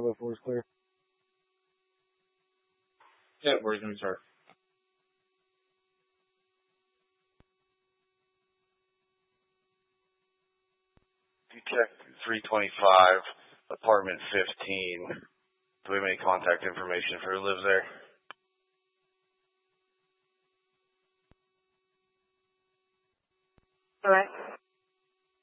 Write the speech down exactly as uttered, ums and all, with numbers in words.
oh four is clear. Yeah, where's going to start? Detective three twenty-five, apartment fifteen. Do we have any contact information for who lives there? All right.